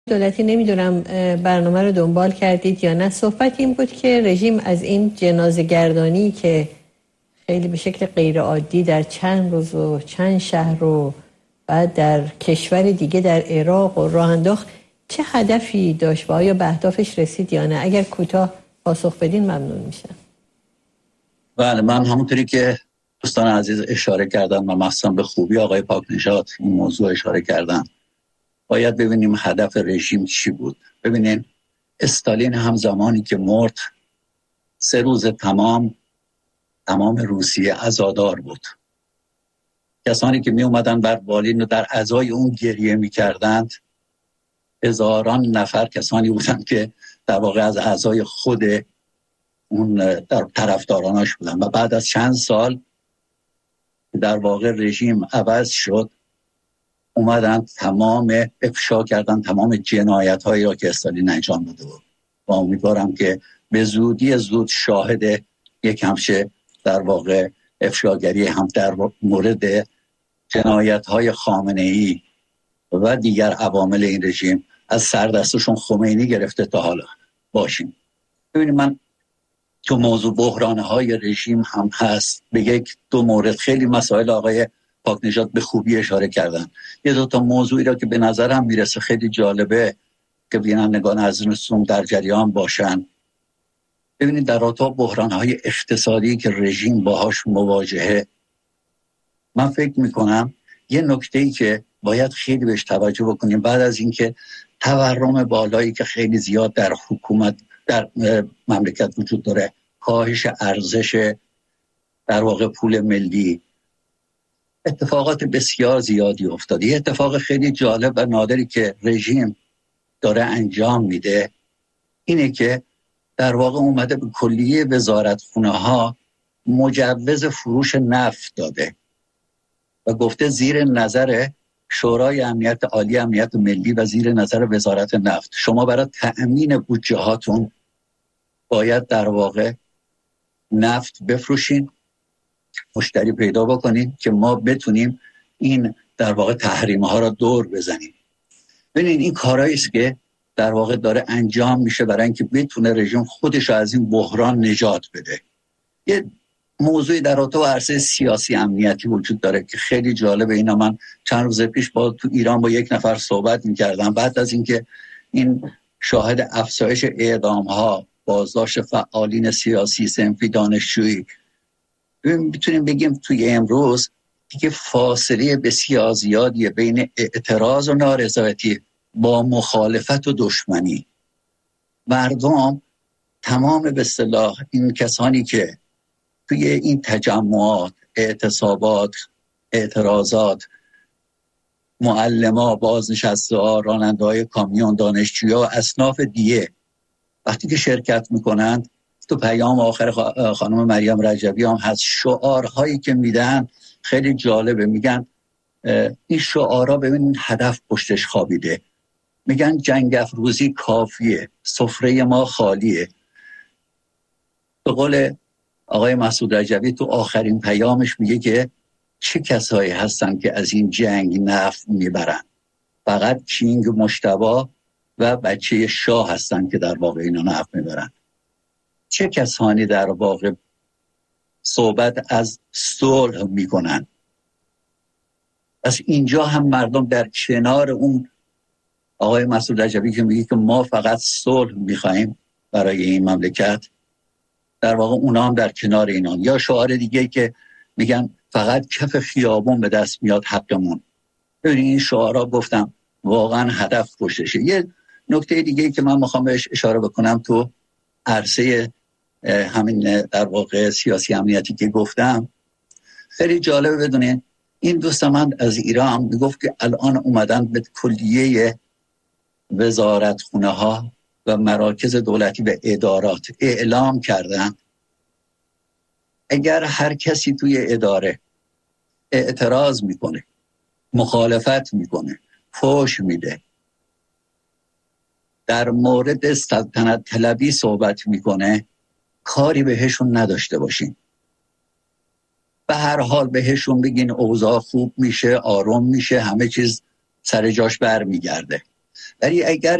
دولتی نمیدونم برنامه رو دنبال کردید یا نه. صحبت این بود که رژیم از این جنازه گردانی که خیلی به شکل غیر عادی در چند روز و چند شهر و بعد در کشور دیگه در عراق و راه انداخت چه هدفی داشت و آیا به اهدافش رسید یا نه؟ اگر کوتاه پاسخ بدین ممنون میشم. بله، من همونطوری که دوستان عزیز اشاره کردن و مخصوصا به خوبی آقای پاکنژاد این موضوع اشاره کردن، باید ببینیم هدف رژیم چی بود. ببینین استالین هم زمانی که مرد 3 روز تمام روسیه عزادار بود. کسانی که می اومدن بر بالین و در عزای اون گریه می کردند هزاران نفر کسانی بودند که در واقع از اعضای خود اون در طرفدارانش بودن و بعد از چند سال در واقع رژیم عوض شد اومدن تمام افشا کردن تمام جنایت هایی را که استالین انجام داده بود و امیدوارم که به زودی زود شاهد یک همشه در واقع افشاگری هم در مورد جنایت های خامنه ای و دیگر عوامل این رژیم از سردستشون خمینی گرفته تا حالا باشیم. ببینید من تو موضوع بحران‌های رژیم هم هست به 1-2 مورد خیلی مسائل آقای پاکنژاد به خوبی اشاره کردن. 1-2 موضوعی را که به نظرم میرسه خیلی جالبه که بینندگان عزیزم در جریان باشن. ببینید در رابطه با بحران‌های اقتصادی که رژیم باهاش مواجهه، من فکر میکنم یه نکته‌ای که باید خیلی بهش توجه بکنیم بعد از اینکه تورم بالایی که خیلی زیاد در حکومت در مملکت وجود داره، کاهش ارزش در واقع پول ملی، اتفاقات بسیار زیادی افتاده. یه اتفاق خیلی جالب و نادری که رژیم داره انجام میده اینه که در واقع اومده به کلیه وزارتخونه‌ها مجوز فروش نفت داده و گفته زیر نظر شورای امنیت عالی امنیت ملی و زیر نظر وزارت نفت شما برای تأمین بودجه هاتون باید در واقع نفت بفروشین، مشتری پیدا بکنین که ما بتونیم این در واقع تحریم ها را دور بزنیم. ببینید این کارهایی است که در واقع داره انجام میشه برای اینکه بتونه رژیم خودش از این بحران نجات بده. یه موضوعی در رابطه با عرصه سیاسی امنیتی وجود داره که خیلی جالبه. اینا من چند روز پیش تو ایران با یک نفر صحبت می‌کردم بعد از اینکه این شاهد افزایش اعدام‌ها، بازداشت فعالین سیاسی، صنفی، دانشجویی، میتونیم بگیم توی امروز دیگه فاصله بسیار زیادیه بین اعتراض و نارضایتی با مخالفت و دشمنی. مردم تمام به اصطلاح این کسانی که توی این تجمعات، اعتصابات، اعتراضات، معلما، بازنشسته‌ها، راننده‌های کامیون، دانشجوها و اصناف دیگه وقتی که شرکت میکنند، تو پیام آخر خانم مریم رجبی هم هست، شعارهایی که میدن خیلی جالبه. میگن این شعارها ببینید هدف پشتش خوابیده. میگن جنگ افروزی کافیه، سفره ما خالیه. به قول آقای مسعود رجبی تو آخرین پیامش میگه که چه کسایی هستن که از این جنگ نفع میبرن؟ فقط کینگ مجتبی و بچه شاه هستن که در واقع اینا نفع میبرن. چه کسانی در واقع صحبت از صلح میکنن؟ پس اینجا هم مردم در کنار اون آقای مسعود رجبی که میگه که ما فقط صلح میخوایم برای این مملکت، در واقع اونا هم در کنار اینان. یا شعار دیگه که میگن فقط کف خیابون به دست میاد حقمون. ببینید این شعارها گفتم واقعا هدف پشتشه. یه نکته دیگه که من میخوام بهش اشاره بکنم تو عرصه همین در واقع سیاسی امنیتی که گفتم، خیلی جالبه بدونین این دوست من از ایران میگفت که الان اومدن به کلیه وزارتخونه ها و مراکز دولتی و ادارات اعلام کردن اگر هر کسی توی اداره اعتراض میکنه، مخالفت میکنه، فحش میده، در مورد سلطنت طلبی صحبت میکنه، کاری بهشون نداشته باشین. به هر حال بهشون بگین اوضاع خوب میشه، آروم میشه، همه چیز سر جاش برمیگرده. ولی اگر